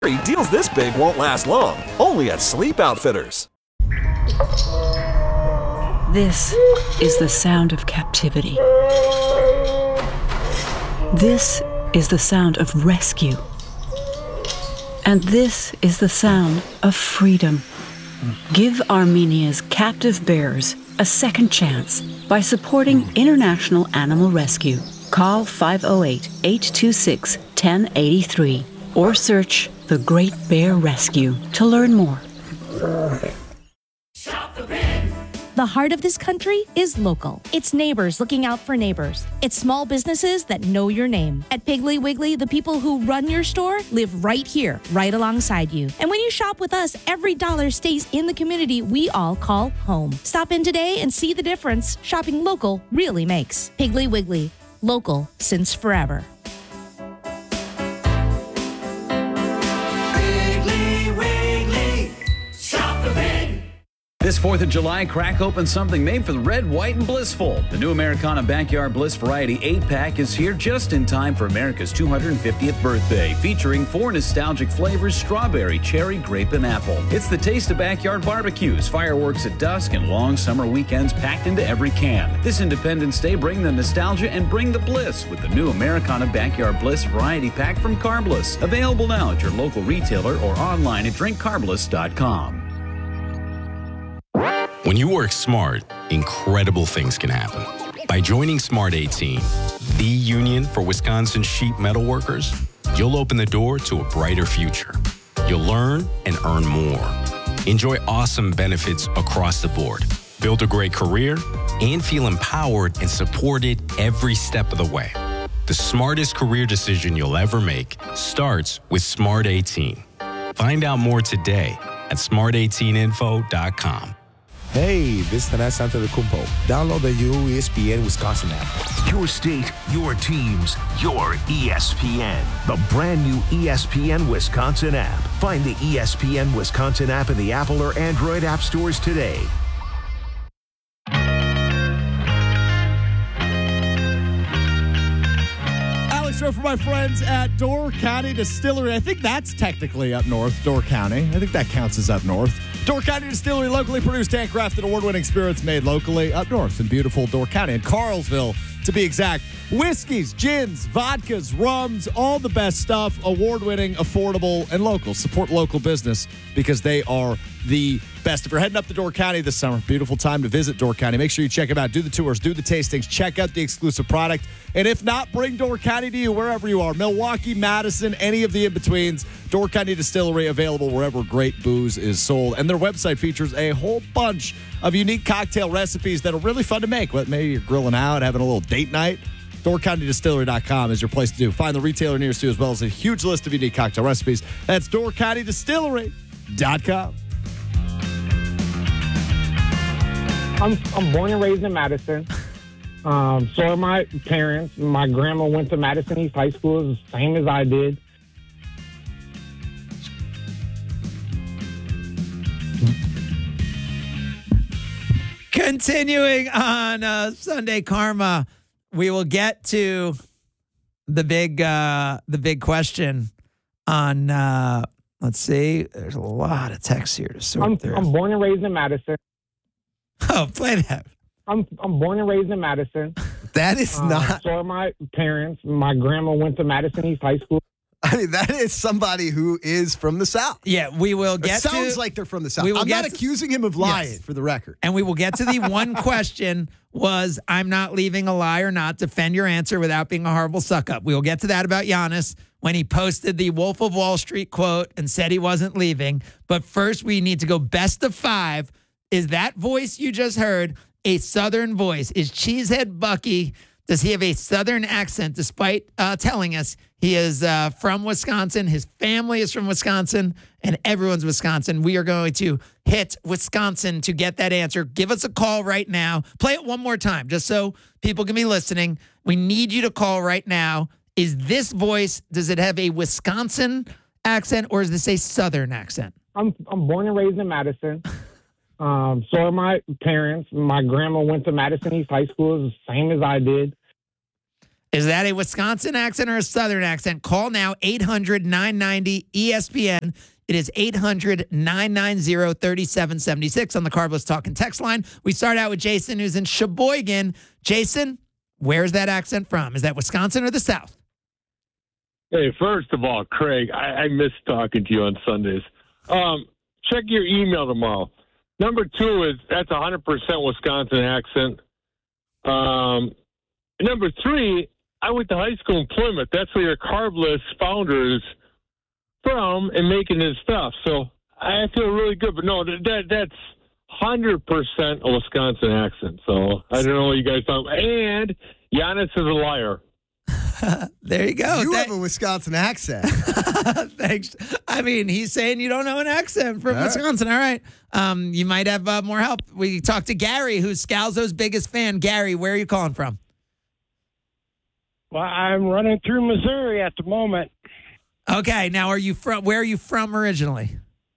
Deals this big won't last long. Only at Sleep Outfitters. This is the sound of captivity. This is the sound of rescue. And this is the sound of freedom. Give Armenia's captive bears a second chance by supporting International Animal Rescue. Call 508-826-1083 or search The Great Bear Rescue to learn more. The heart of this country is local. It's neighbors looking out for neighbors. It's small businesses that know your name. At Piggly Wiggly, the people who run your store live right here, right alongside you. And when you shop with us, every dollar stays in the community we all call home. Stop in today and see the difference shopping local really makes. Piggly Wiggly, local since forever. This 4th of July, crack open something made for the red, white, and blissful. The new Americana Backyard Bliss Variety 8-pack is here just in time for America's 250th birthday, featuring 4 nostalgic flavors: strawberry, cherry, grape, and apple. It's the taste of backyard barbecues, fireworks at dusk, and long summer weekends packed into every can. This Independence Day, bring the nostalgia and bring the bliss with the new Americana Backyard Bliss Variety Pack from Carbliss. Available now at your local retailer or online at drinkcarbliss.com. When you work smart, incredible things can happen. By joining Smart 18, the union for Wisconsin sheet metal workers, you'll open the door to a brighter future. You'll learn and earn more. Enjoy awesome benefits across the board. Build a great career and feel empowered and supported every step of the way. The smartest career decision you'll ever make starts with Smart 18. Find out more today at smart18info.com. Hey, this is Tanas Antetokounmpo. Download the new ESPN Wisconsin app. Your state, your teams, your ESPN. The brand new ESPN Wisconsin app. Find the ESPN Wisconsin app in the Apple or Android app stores today. For my friends at Door County Distillery. I think that's technically up north, Door County. I think that counts as up north. Door County Distillery, locally produced, handcrafted, award-winning spirits made locally up north in beautiful Door County, in Carlsville, to be exact. Whiskeys, gins, vodkas, rums, all the best stuff, award-winning, affordable, and local. Support local business because they are the best. If you're heading up to Door County this summer, beautiful time to visit Door County. Make sure you check them out. Do the tours, do the tastings, check out the exclusive product. And if not, bring Door County to you wherever you are. Milwaukee, Madison, any of the in-betweens. Door County Distillery, available wherever great booze is sold. And their website features a whole bunch of unique cocktail recipes that are really fun to make. Maybe you're grilling out, having a little date night. DoorCountyDistillery.com is your place to do. Find the retailer nearest you, as well as a huge list of unique cocktail recipes. That's DoorCountyDistillery.com. I'm born and raised in Madison. So are my parents. My grandma went to Madison East High School, the same as I did. Continuing on Sunday Karma, we will get to the big question on. Let's see. There's a lot of text here to sort through. I'm born and raised in Madison. Oh, play that. I'm born and raised in Madison. That is not. So are my parents. My grandma went to Madison East High School. I mean, that is somebody who is from the South. Yeah, we will get it sounds like they're from the South. I'm not accusing him of lying, for the record. And we will get to the one question was, I'm not leaving a lie or not. Defend your answer without being a horrible suck-up. We will get to that about Giannis when he posted the Wolf of Wall Street quote and said he wasn't leaving. But first, we need to go best of 5. Is that voice you just heard a Southern voice? Is Cheesehead Bucky, does he have a Southern accent despite telling us he is from Wisconsin? His family is from Wisconsin, and everyone's Wisconsin. We are going to hit Wisconsin to get that answer. Give us a call right now. Play it one more time just so people can be listening. We need you to call right now. Is this voice, does it have a Wisconsin accent, or is this a Southern accent? I'm born and raised in Madison. So are my parents. My grandma went to Madison East High School, the same as I did. Is that a Wisconsin accent or a Southern accent? Call now, 800-990-ESPN. It is 800-990-3776 on the Carbless Talking text line. We start out with Jason, who's in Sheboygan. Jason, where's that accent from? Is that Wisconsin or the South? Hey, first of all, Craig, I miss talking to you on Sundays. Check your email tomorrow. Number 2 is that's 100% Wisconsin accent. Number 3, I went to high school in Plymouth. That's where your Carbless founder is from and making his stuff. So I feel really good. But no, that's 100% a Wisconsin accent. So I don't know what you guys thought. And Giannis is a liar. There you go. You have a Wisconsin accent. Thanks. I mean, he's saying you don't know an accent from Wisconsin. All right. You might have more help. We talked to Gary, who's Scalzo's biggest fan. Gary, where are you calling from? Well, I'm running through Missouri at the moment. Okay. Now, where are you from originally?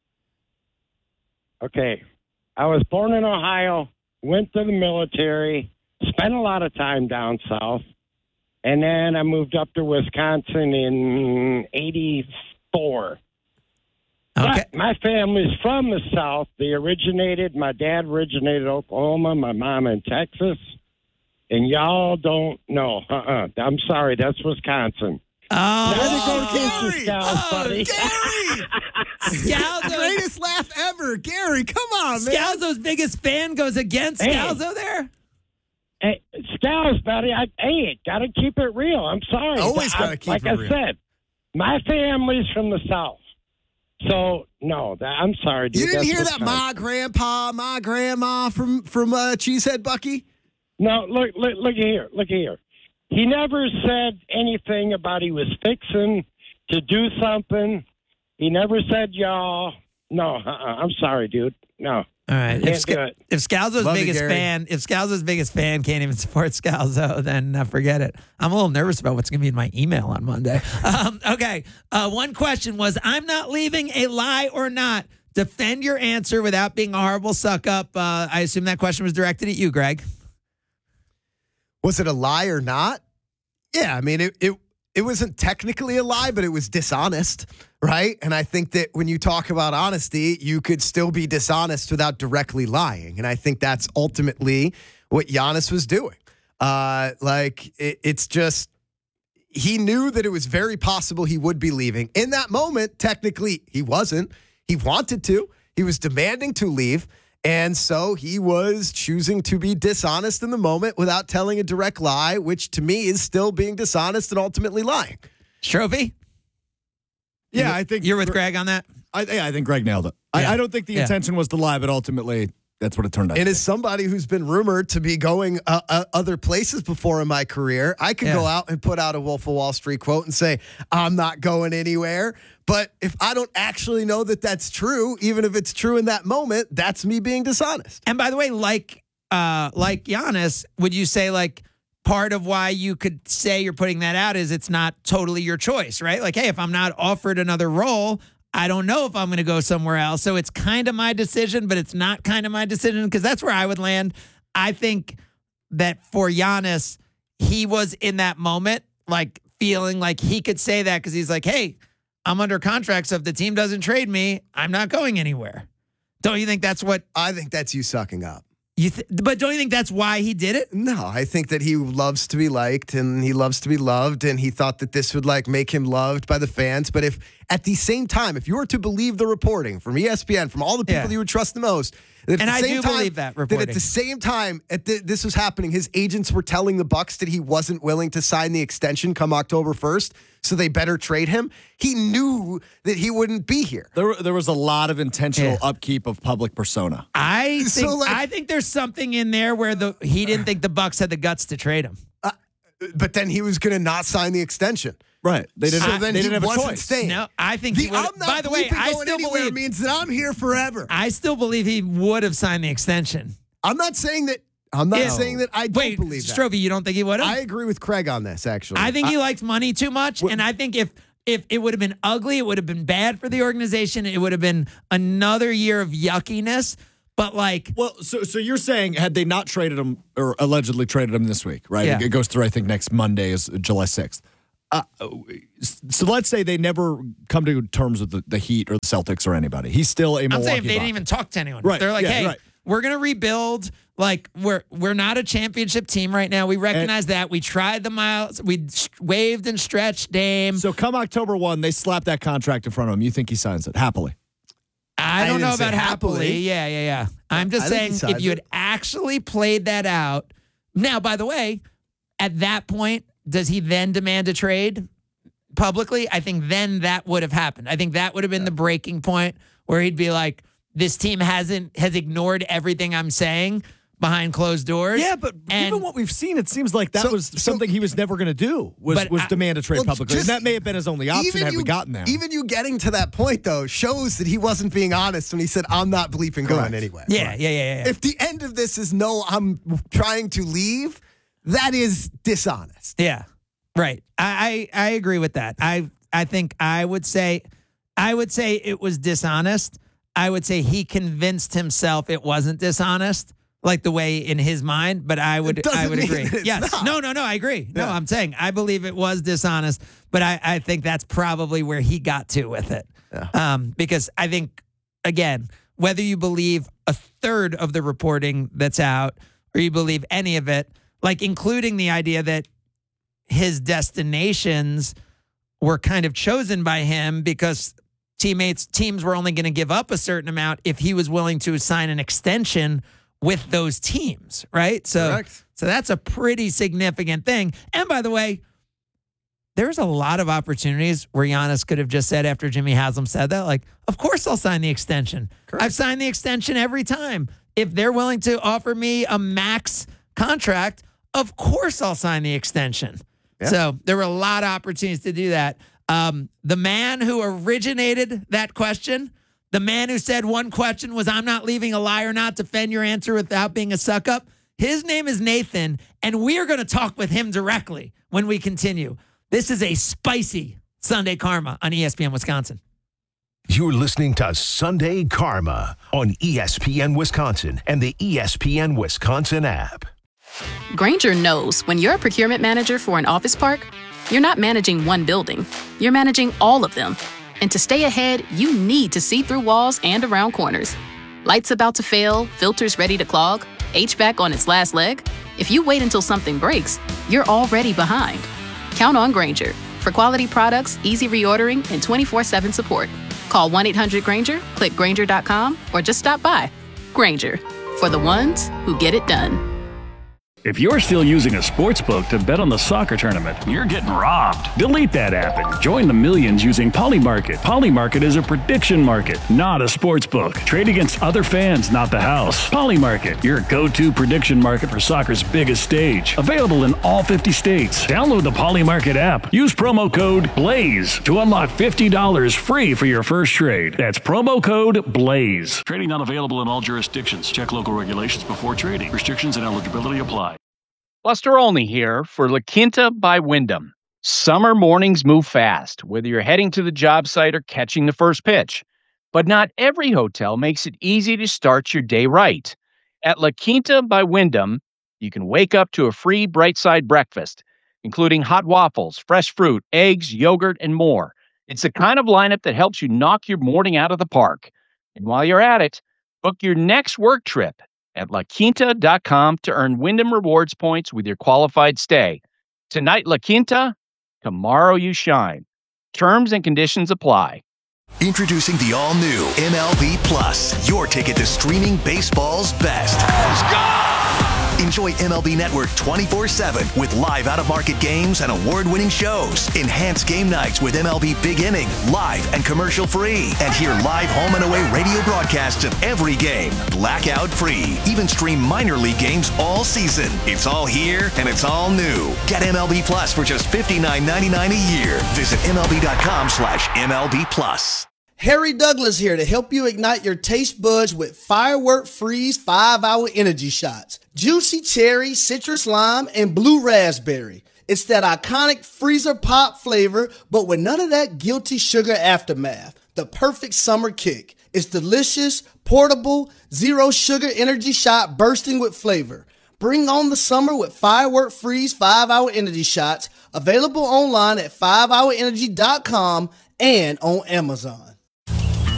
Okay. I was born in Ohio, went to the military, spent a lot of time down south. And then I moved up to Wisconsin in 84. Okay. But my family's from the South. My dad originated Oklahoma, my mom in Texas. And y'all don't know. I'm sorry, that's Wisconsin. Gary! Buddy. Gary! Scalzo. Greatest laugh ever. Gary, come on, man. Scalzo's biggest fan goes against Scalzo there? Hey, Scouts, buddy, gotta keep it real. I'm sorry. Always gotta keep it real. Like I said, my family's from the South. So, no, I'm sorry, dude. You didn't hear Wisconsin. that my grandpa, my grandma from Cheesehead Bucky? No, look here. He never said anything about he was fixing to do something. He never said y'all. No, I'm sorry, dude. No. All right. If Scalzo's Love biggest fan can't even support Scalzo, then forget it. I'm a little nervous about what's going to be in my email on Monday. Okay. One question was, I'm not leaving, a lie or not? Defend your answer without being a horrible suck up. I assume that question was directed at you, Greg. Was it a lie or not? Yeah, I mean, it wasn't technically a lie, but it was dishonest, right? And I think that when you talk about honesty, you could still be dishonest without directly lying. And I think that's ultimately what Giannis was doing. It's just, he knew that it was very possible he would be leaving. In that moment, technically, he wasn't. He wanted to. He was demanding to leave. And so he was choosing to be dishonest in the moment without telling a direct lie, which to me is still being dishonest and ultimately lying. Trophy? Yeah, I think you're with Greg on that. I think Greg nailed it. I don't think the intention was to lie, but ultimately that's what it turned out. And as somebody who's been rumored to be going other places before in my career, I could go out and put out a Wolf of Wall Street quote and say, I'm not going anywhere. But if I don't actually know that that's true, even if it's true in that moment, that's me being dishonest. And by the way, like Giannis, would you say like part of why you could say you're putting that out is it's not totally your choice, right? Like, hey, if I'm not offered another role, I don't know if I'm going to go somewhere else. So it's kind of my decision, but it's not kind of my decision because that's where I would land. I think that for Giannis, he was in that moment, like feeling like he could say that because he's like, hey, I'm under contract, so if the team doesn't trade me, I'm not going anywhere. Don't you think that's what? I think that's you sucking up. But don't you think that's why he did it? No, I think that he loves to be liked and he loves to be loved, and he thought that this would like make him loved by the fans. But if at the same time, if you were to believe the reporting from ESPN, from all the people that you would trust the most, and I do believe that reporting. That at the same time this was happening, his agents were telling the Bucks that he wasn't willing to sign the extension come October 1st, so they better trade him. He knew that he wouldn't be here. There was a lot of intentional upkeep of public persona. I think there's something in there where he didn't think the Bucks had the guts to trade him. But then he was going to not sign the extension. Right. They didn't have a choice. Staying. No, I think he would. By the way, I still believe means that I'm here forever. I still believe he would have signed the extension. I'm not saying that. I'm not saying that I don't believe that. Strovie, you don't think he would have? I agree with Craig on this, actually. I think he likes money too much, and I think if it would have been ugly, it would have been bad for the organization. It would have been another year of yuckiness. But so you're saying had they not traded him or allegedly traded him this week, right? Yeah. It goes through, I think, next Monday is July 6th. So let's say they never come to terms with the Heat or the Celtics or anybody. He's still a Milwaukee I'm saying if they Buck. didn't even talk to anyone. Right, They're like, yeah, hey, right. we're going to rebuild. Like, we're not a championship team right now. We recognize that. We tried the miles. We waved and stretched Dame. So come October 1, they slap that contract in front of him. You think he signs it happily? I don't didn't know say about happily. Yeah. I'm just I think he saying signs if you it. had actually played that out. Now, by the way, at that point, does he then demand a trade publicly? I think then that would have happened. I think that would have been the breaking point where he'd be like, this team has ignored everything I'm saying behind closed doors. Yeah, but given what we've seen, it seems like that was something he was never going to do, was demand a trade publicly. And that may have been his only option had we gotten there. Even you getting to that point, though, shows that he wasn't being honest when he said, I'm not bleeping going anyway. Yeah. If the end of this is no, I'm trying to leave, that is dishonest. Yeah, right. I agree with that. I think I would say it was dishonest. I would say he convinced himself it wasn't dishonest, like the way in his mind. But I would agree. Yes. Not. No. I agree. No, I'm saying I believe it was dishonest, but I think that's probably where he got to with it. Yeah. Because I think, again, whether you believe a third of the reporting that's out or you believe any of it, like including the idea that his destinations were kind of chosen by him because teams were only going to give up a certain amount if he was willing to sign an extension with those teams, right? So that's a pretty significant thing. And by the way, there's a lot of opportunities where Giannis could have just said after Jimmy Haslam said that, like, of course I'll sign the extension. Correct. I've signed the extension every time. If they're willing to offer me a max contract, of course I'll sign the extension. Yeah. So there were a lot of opportunities to do that. The man who originated that question, the man who said one question was, I'm not leaving a lie or not, defend your answer without being a suck up. His name is Nathan, and we are going to talk with him directly when we continue. This is a spicy Sunday Karma on ESPN Wisconsin. You're listening to Sunday Karma on ESPN Wisconsin and the ESPN Wisconsin app. Grainger knows when you're a procurement manager for an office park, you're not managing one building, you're managing all of them. And to stay ahead, you need to see through walls and around corners. Lights about to fail, filters ready to clog, HVAC on its last leg. If you wait until something breaks, you're already behind. Count on Grainger for quality products, easy reordering, and 24/7 support. Call 1-800-GRAINGER, click Grainger.com, or just stop by. Grainger, for the ones who get it done. If you're still using a sportsbook to bet on the soccer tournament, you're getting robbed. Delete that app and join the millions using Polymarket. Polymarket is a prediction market, not a sportsbook. Trade against other fans, not the house. Polymarket, your go-to prediction market for soccer's biggest stage. Available in all 50 states. Download the Polymarket app. Use promo code BLAZE to unlock $50 free for your first trade. That's promo code BLAZE. Trading not available in all jurisdictions. Check local regulations before trading. Restrictions and eligibility apply. Buster Olney here for La Quinta by Wyndham. Summer mornings move fast, whether you're heading to the job site or catching the first pitch. But not every hotel makes it easy to start your day right. At La Quinta by Wyndham, you can wake up to a free Bright Side breakfast, including hot waffles, fresh fruit, eggs, yogurt, and more. It's the kind of lineup that helps you knock your morning out of the park. And while you're at it, book your next work trip at LaQuinta.com to earn Wyndham Rewards points with your qualified stay. Tonight, La Quinta, tomorrow you shine. Terms and conditions apply. Introducing the all-new MLB Plus, your ticket to streaming baseball's best. Let's go! Enjoy MLB Network 24/7 with live out-of-market games and award-winning shows. Enhance game nights with MLB Big Inning, live and commercial-free. And hear live home and away radio broadcasts of every game, blackout-free. Even stream minor league games all season. It's all here and it's all new. Get MLB Plus for just $59.99 a year. Visit MLB.com/MLB Plus. Harry Douglas here to help you ignite your taste buds with Firework Freeze 5-hour energy shots. Juicy cherry, citrus lime, and blue raspberry. It's that iconic freezer pop flavor, but with none of that guilty sugar aftermath. The perfect summer kick. It's delicious, portable, zero sugar energy shot bursting with flavor. Bring on the summer with Firework Freeze 5-Hour Energy Shots, available online at 5hourenergy.com and on Amazon.